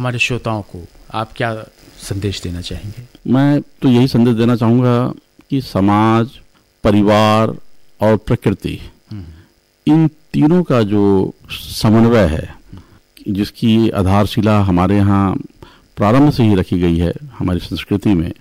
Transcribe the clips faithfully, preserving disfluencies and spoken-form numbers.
हमारे श्रोताओं को आप क्या संदेश देना चाहेंगे? मैं तो यही संदेश देना चाहूँगा कि समाज, परिवार और प्रकृति, इन तीनों का जो समन्वय है, जिसकी आधारशिला हमारे यहाँ प्रारंभ से ही रखी गई है हमारी संस्कृति में,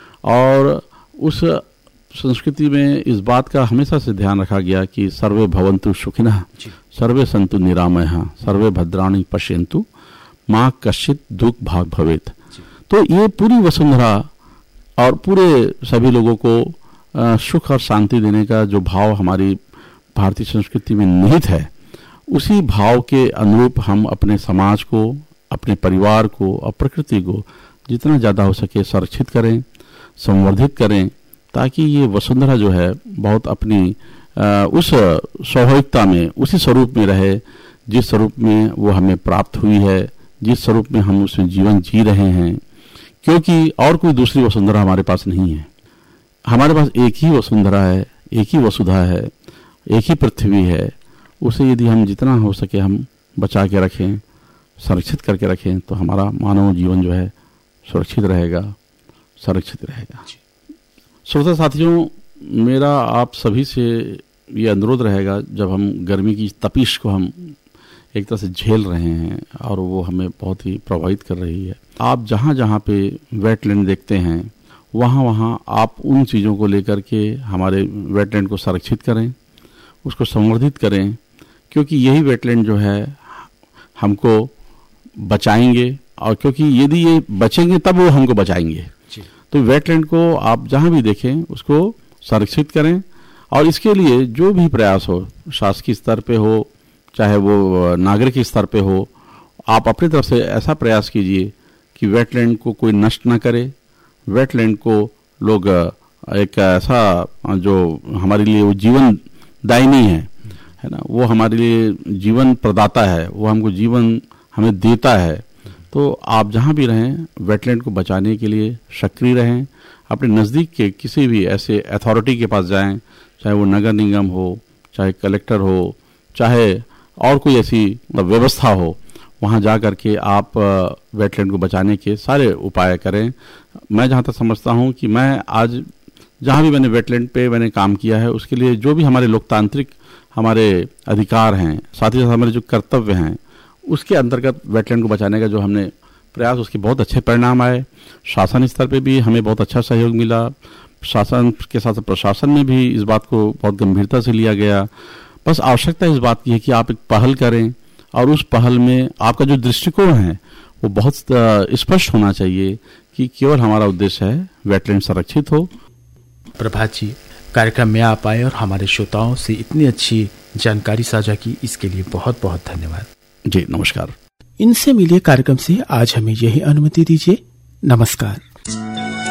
और उस संस्कृति में इस बात का हमेशा से ध्यान रखा गया कि सर्वे भवन्तु सुखिनः, सर्वे सन्तु निरामयः, सर्वे भद्राणि पश्यन्तु माँ कश्चित् दुख भाग भवेत्। तो ये पूरी वसुंधरा और पूरे सभी लोगों को सुख और शांति देने का जो भाव हमारी भारतीय संस्कृति में निहित है, उसी भाव के अनुरूप हम अपने समाज को, अपने परिवार को और प्रकृति को जितना ज़्यादा हो सके संरक्षित करें, संवर्धित करें, ताकि ये वसुंधरा जो है बहुत अपनी आ, उस स्वाभाविकता में, उसी स्वरूप में रहे जिस स्वरूप में वो हमें प्राप्त हुई है, जिस स्वरूप में हम उसमें जीवन जी रहे हैं। क्योंकि और कोई दूसरी वसुंधरा हमारे पास नहीं है। हमारे पास एक ही वसुंधरा है, एक ही वसुधा है, एक ही पृथ्वी है। उसे यदि हम जितना हो सके हम बचा के रखें, संरक्षित करके रखें, तो हमारा मानव जीवन जो है सुरक्षित रहेगा, संरक्षित रहेगा। श्रोता साथियों, मेरा आप सभी से ये अनुरोध रहेगा, जब हम गर्मी की तपिश को हम एक तरह से झेल रहे हैं और वो हमें बहुत ही प्रभावित कर रही है, आप जहाँ जहाँ पे वेटलैंड देखते हैं, वहाँ वहाँ आप उन चीज़ों को लेकर के हमारे वेटलैंड को संरक्षित करें, उसको संवर्धित करें, क्योंकि यही वेटलैंड जो है हमको बचाएंगे, और क्योंकि यदि ये बचेंगे तब वो हमको बचाएंगे। तो वेटलैंड को आप जहाँ भी देखें उसको संरक्षित करें, और इसके लिए जो भी प्रयास हो, शासकीय स्तर पे हो चाहे वो नागरिक स्तर पे हो, आप अपनी तरफ से ऐसा प्रयास कीजिए कि वेटलैंड को कोई नष्ट ना करे। वेटलैंड को लोग एक ऐसा जो हमारे लिए वो जीवन दायिनी है है ना, वो हमारे लिए जीवन प्रदाता है, वो हमको जीवन हमें देता है। तो आप जहाँ भी रहें वेटलैंड को बचाने के लिए सक्रिय रहें। अपने नज़दीक के किसी भी ऐसे अथॉरिटी के पास जाएं, चाहे वो नगर निगम हो, चाहे कलेक्टर हो, चाहे और कोई ऐसी व्यवस्था हो, वहाँ जा कर के आप वेटलैंड को बचाने के सारे उपाय करें। मैं जहाँ तक समझता हूँ कि मैं आज जहाँ भी मैंने वेटलैंड पे मैंने काम किया है, उसके लिए जो भी हमारे लोकतांत्रिक हमारे अधिकार हैं, साथ ही साथ हमारे जो कर्तव्य हैं, उसके अंतर्गत वेटलैंड को बचाने का जो हमने प्रयास, उसके बहुत अच्छे परिणाम आए। शासन स्तर पे भी हमें बहुत अच्छा सहयोग मिला, शासन के साथ प्रशासन में भी इस बात को बहुत गंभीरता से लिया गया। बस आवश्यकता इस बात की है कि आप एक पहल करें, और उस पहल में आपका जो दृष्टिकोण है वो बहुत स्पष्ट होना चाहिए कि केवल हमारा उद्देश्य है वेटलैंड संरक्षित हो। प्रभात जी, कार्यक्रम में आप आए और हमारे श्रोताओं से इतनी अच्छी जानकारी साझा की, इसके लिए बहुत बहुत धन्यवाद। जी नमस्कार। इनसे मिले कार्यक्रम से आज हमें यही अनुमति दीजिए। नमस्कार।